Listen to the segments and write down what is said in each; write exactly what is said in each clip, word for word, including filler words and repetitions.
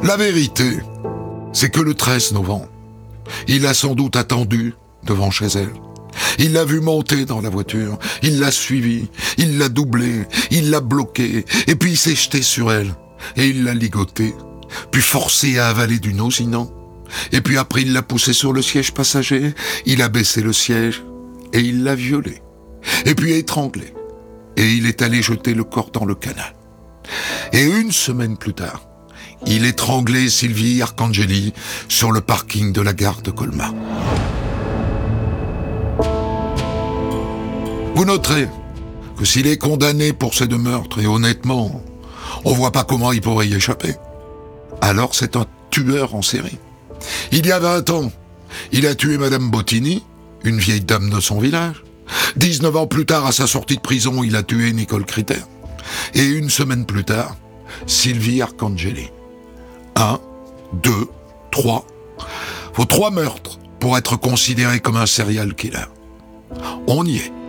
La vérité, c'est que le treize novembre, il l'a sans doute attendue devant chez elle. Il l'a vue monter dans la voiture, il l'a suivie, il l'a doublée, il l'a bloquée, et puis il s'est jeté sur elle, et il l'a ligotée, puis forcé à avaler du nauséant. Et puis après il l'a poussée sur le siège passager, il a baissé le siège, et il l'a violée, et puis étranglée, et il est allé jeter le corps dans le canal. Et une semaine plus tard, il étranglait Sylvie Arcangeli sur le parking de la gare de Colmar. Vous noterez que s'il est condamné pour ces deux meurtres, et honnêtement, on voit pas comment il pourrait y échapper, alors c'est un tueur en série. Il y a vingt ans, il a tué Madame Bottini, une vieille dame de son village. dix-neuf ans plus tard, à sa sortie de prison, il a tué Nicole Critter. Et une semaine plus tard, Sylvie Arcangeli. Un, deux, trois. Faut trois meurtres pour être considéré comme un serial killer. On y est.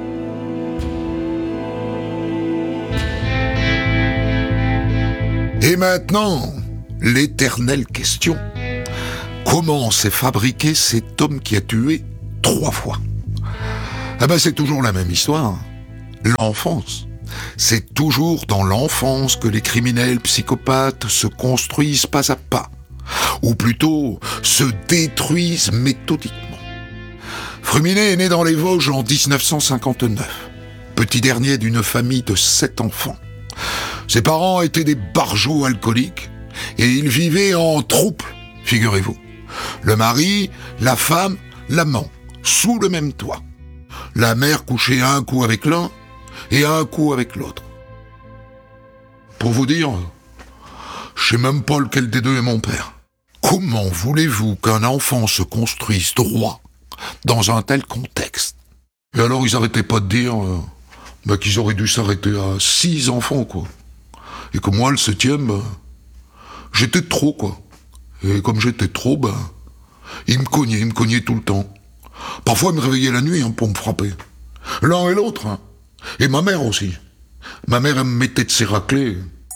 Et maintenant, l'éternelle question. Comment s'est fabriqué cet homme qui a tué trois fois? Ah ben c'est toujours la même histoire. L'enfance. C'est toujours dans l'enfance que les criminels psychopathes se construisent pas à pas. Ou plutôt, se détruisent méthodiquement. Fruminet est né dans les Vosges en dix-neuf cent cinquante-neuf. Petit dernier d'une famille de sept enfants. Ses parents étaient des barjots alcooliques et ils vivaient en troupe, figurez-vous. Le mari, la femme, l'amant, sous le même toit. La mère couchait un coup avec l'un et un coup avec l'autre. Pour vous dire, je sais même pas lequel des deux est mon père. Comment voulez-vous qu'un enfant se construise droit dans un tel contexte? Et alors ils arrêtaient pas de dire euh, bah, qu'ils auraient dû s'arrêter à six enfants, quoi. Et que moi, le septième, bah, j'étais trop, quoi. Et comme j'étais trop, bah, il me cognait, il me cognait tout le temps. Parfois, il me réveillait la nuit hein, pour me frapper. L'un et l'autre. Hein. Et ma mère aussi. Ma mère, elle me mettait de ses raclées.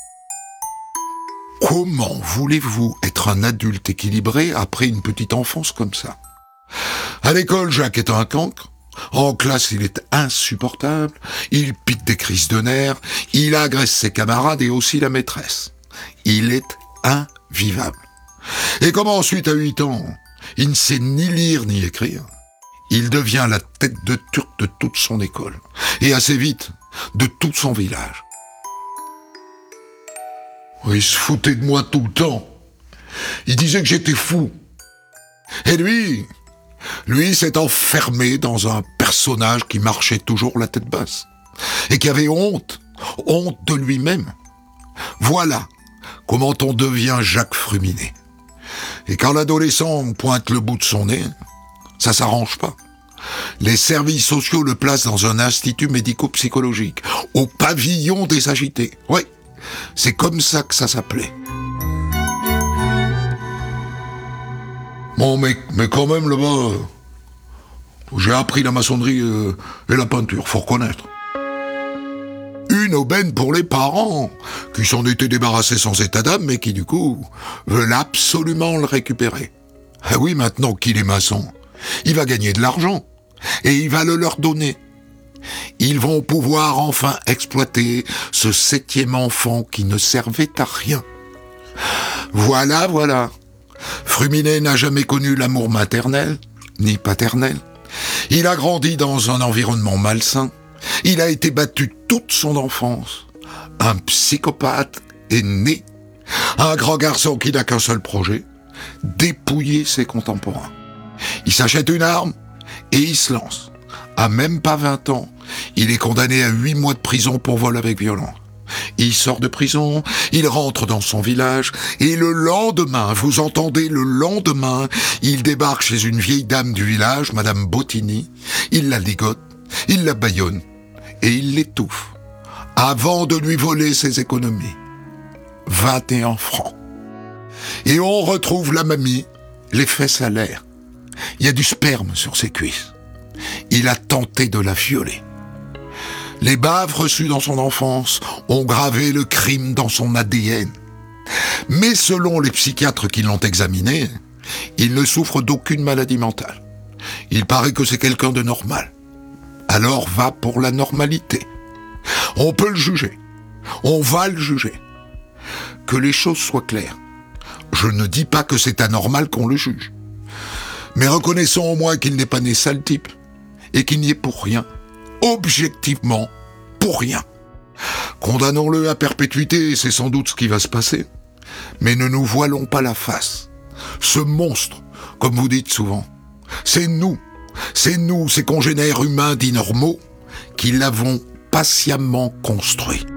Comment voulez-vous être un adulte équilibré après une petite enfance comme ça? À l'école, Jacques est un cancre. En classe, il est insupportable. Il pique des crises de nerfs. Il agresse ses camarades et aussi la maîtresse. Il est invivable. Et comme ensuite, à huit ans, il ne sait ni lire ni écrire, il devient la tête de turc de toute son école. Et assez vite, de tout son village. Il se foutait de moi tout le temps. Il disait que j'étais fou. Et lui, lui s'est enfermé dans un personnage qui marchait toujours la tête basse. Et qui avait honte, honte de lui-même. Voilà comment on devient Jacques Fruminet. Et quand l'adolescent pointe le bout de son nez, ça s'arrange pas. Les services sociaux le placent dans un institut médico-psychologique, au pavillon des agités. Oui, c'est comme ça que ça s'appelait. Bon, mais, mais quand même, là-bas, j'ai appris la maçonnerie euh, et la peinture, faut reconnaître. Une aubaine pour les parents, qui s'en étaient débarrassés sans état d'âme, mais qui, du coup, veulent absolument le récupérer. Ah oui, maintenant qu'il est maçon, il va gagner de l'argent, et il va le leur donner. Ils vont pouvoir enfin exploiter ce septième enfant qui ne servait à rien. Voilà, voilà. Fruminet n'a jamais connu l'amour maternel, ni paternel. Il a grandi dans un environnement malsain. Il a été battu toute son enfance. Un psychopathe est né. Un grand garçon qui n'a qu'un seul projet, dépouiller ses contemporains. Il s'achète une arme et il se lance. À même pas vingt ans, il est condamné à huit mois de prison pour vol avec violence. Il sort de prison, il rentre dans son village, et le lendemain, vous entendez, le lendemain, il débarque chez une vieille dame du village, Madame Bottini, il la ligote, il la bâillonne, et il l'étouffe, avant de lui voler ses économies. vingt et un francs. Et on retrouve la mamie, les fesses à l'air. Il y a du sperme sur ses cuisses. Il a tenté de la violer. Les baves reçues dans son enfance ont gravé le crime dans son A D N. Mais selon les psychiatres qui l'ont examiné, il ne souffre d'aucune maladie mentale. Il paraît que c'est quelqu'un de normal. Alors va pour la normalité. On peut le juger. On va le juger. Que les choses soient claires. Je ne dis pas que c'est anormal qu'on le juge. Mais reconnaissons au moins qu'il n'est pas né sale type. Et qu'il n'y est pour rien. Objectivement, pour rien. Condamnons-le à perpétuité, c'est sans doute ce qui va se passer. Mais ne nous voilons pas la face. Ce monstre, comme vous dites souvent, c'est nous, c'est nous, ces congénères humains dits normaux, qui l'avons patiemment construit.